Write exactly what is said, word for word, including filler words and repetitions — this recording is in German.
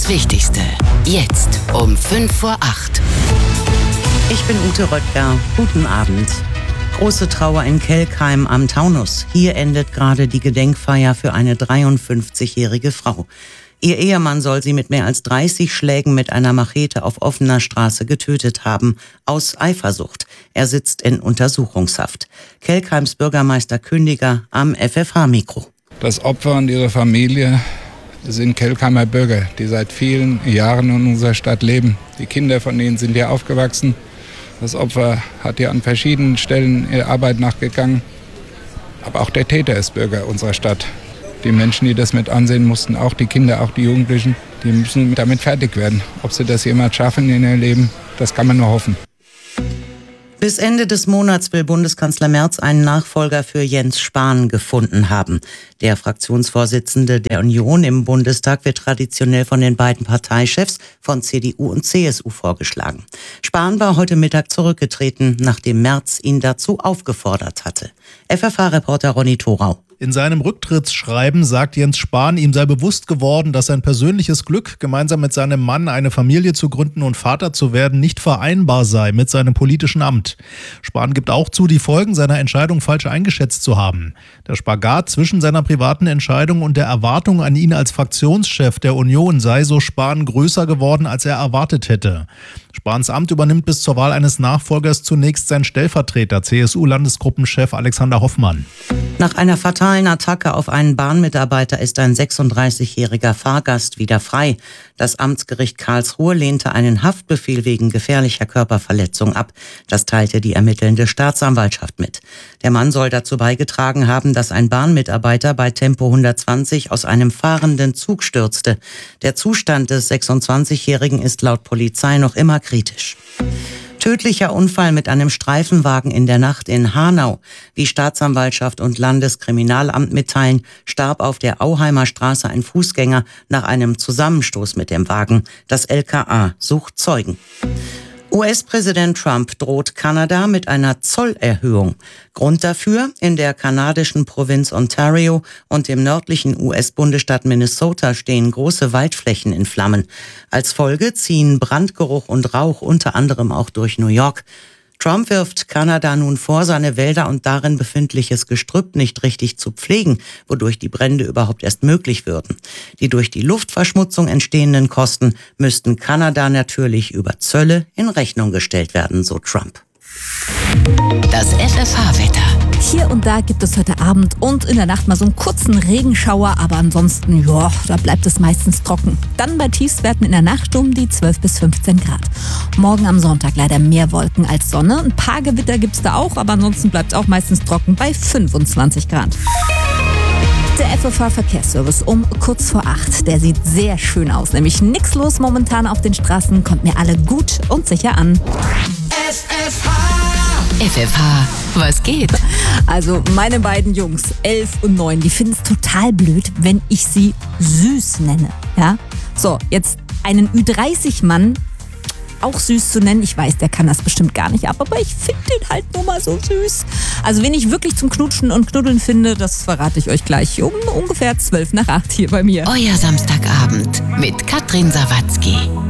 Das Wichtigste, jetzt um fünf vor acht. Ich bin Ute Röttger. Guten Abend. Große Trauer in Kelkheim am Taunus. Hier endet gerade die Gedenkfeier für eine dreiundfünfzigjährige Frau. Ihr Ehemann soll sie mit mehr als dreißig Schlägen mit einer Machete auf offener Straße getötet haben, aus Eifersucht. Er sitzt in Untersuchungshaft. Kelkheims Bürgermeister Kündiger am F F H-Mikro. Das Opfer und ihre Familie sind Kelkheimer Bürger, die seit vielen Jahren in unserer Stadt leben. Die Kinder von ihnen sind hier aufgewachsen. Das Opfer hat hier an verschiedenen Stellen ihrer Arbeit nachgegangen. Aber auch der Täter ist Bürger unserer Stadt. Die Menschen, die das mit ansehen mussten, auch die Kinder, auch die Jugendlichen, die müssen damit fertig werden. Ob sie das jemals schaffen in ihrem Leben, das kann man nur hoffen. Bis Ende des Monats will Bundeskanzler Merz einen Nachfolger für Jens Spahn gefunden haben. Der Fraktionsvorsitzende der Union im Bundestag wird traditionell von den beiden Parteichefs von C D U und C S U vorgeschlagen. Spahn war heute Mittag zurückgetreten, nachdem Merz ihn dazu aufgefordert hatte. F F H-Reporter Ronny Thorau. In seinem Rücktrittsschreiben sagt Jens Spahn, ihm sei bewusst geworden, dass sein persönliches Glück, gemeinsam mit seinem Mann eine Familie zu gründen und Vater zu werden, nicht vereinbar sei mit seinem politischen Amt. Spahn gibt auch zu, die Folgen seiner Entscheidung falsch eingeschätzt zu haben. Der Spagat zwischen seiner privaten Entscheidung und der Erwartung an ihn als Fraktionschef der Union sei, so Spahn, größer geworden, als er erwartet hätte. Spahns Amt übernimmt bis zur Wahl eines Nachfolgers zunächst sein Stellvertreter, C S U-Landesgruppenchef Alexander Hoffmann. Nach einer fatalen Attacke auf einen Bahnmitarbeiter ist ein sechsunddreißigjähriger Fahrgast wieder frei. Das Amtsgericht Karlsruhe lehnte einen Haftbefehl wegen gefährlicher Körperverletzung ab. Das teilte die ermittelnde Staatsanwaltschaft mit. Der Mann soll dazu beigetragen haben, dass ein Bahnmitarbeiter bei Tempo hundertzwanzig aus einem fahrenden Zug stürzte. Der Zustand des sechsundzwanzigjährigen ist laut Polizei noch immer kritisch. Tödlicher Unfall mit einem Streifenwagen in der Nacht in Hanau. Wie Staatsanwaltschaft und Landeskriminalamt mitteilen, starb auf der Auheimer Straße ein Fußgänger nach einem Zusammenstoß mit dem Wagen. Das L K A sucht Zeugen. U S-Präsident Trump droht Kanada mit einer Zollerhöhung. Grund dafür: in der kanadischen Provinz Ontario und dem nördlichen U S-Bundesstaat Minnesota stehen große Waldflächen in Flammen. Als Folge ziehen Brandgeruch und Rauch unter anderem auch durch New York. Trump wirft Kanada nun vor, seine Wälder und darin befindliches Gestrüpp nicht richtig zu pflegen, wodurch die Brände überhaupt erst möglich würden. Die durch die Luftverschmutzung entstehenden Kosten müssten Kanada natürlich über Zölle in Rechnung gestellt werden, so Trump. Das F F H-Wetter. Hier und da gibt es heute Abend und in der Nacht mal so einen kurzen Regenschauer, aber ansonsten, ja, da bleibt es meistens trocken. Dann bei Tiefstwerten in der Nacht um die zwölf bis fünfzehn Grad. Morgen am Sonntag leider mehr Wolken als Sonne. Ein paar Gewitter gibt's da auch, aber ansonsten bleibt es auch meistens trocken bei fünfundzwanzig Grad. Der F F H-Verkehrsservice um kurz vor acht. Der sieht sehr schön aus, nämlich nix los momentan auf den Straßen, kommt mir alle gut und sicher an. F F H. F F H, was geht? Also meine beiden Jungs, elf und neun, die finden es total blöd, wenn ich sie süß nenne. Ja? So, jetzt einen Ü dreißig Mann auch süß zu nennen. Ich weiß, der kann das bestimmt gar nicht ab, aber ich finde den halt nur mal so süß. Also wen ich wirklich zum Knutschen und Knuddeln finde, das verrate ich euch gleich um ungefähr zwölf nach acht hier bei mir. Euer Samstagabend mit Katrin Sawatzki.